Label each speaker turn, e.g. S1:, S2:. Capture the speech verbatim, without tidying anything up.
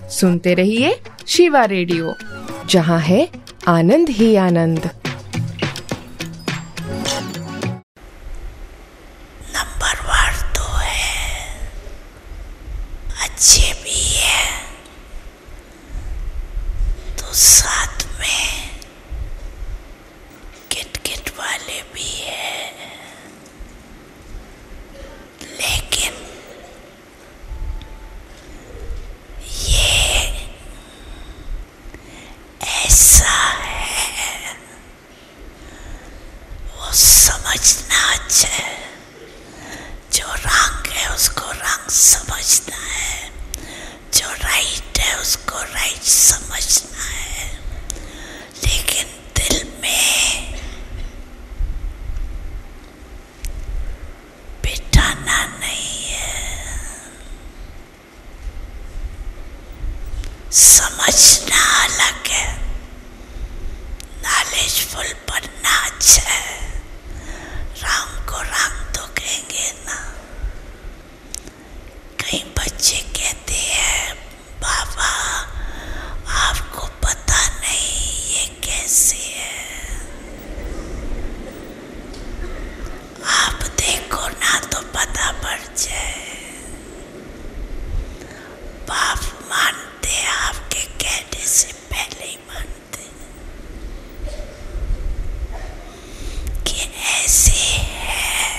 S1: सुनते रहिए शिवा रेडियो, जहाँ है आनंद ही आनंद।
S2: नंबर वन तो है, अच्छे भी है, तो साथ में किट-किट वाले भी है, लेकिन ये ऐसा है, वो समझना है, जो रंग है उसको रंग समझना है, जो राइट है उसको राइट समझना है, लेकिन दिल में बिठाना नहीं है। समझना अलग है, नॉलेजफुल बनना अच्छा है, रंग को रंग तो कहेंगे ना। कई बच्चे कहते हैं बाबा आपको पता नहीं ये कैसे है, आप देखो ना तो पता पड़ जाए। बाप मान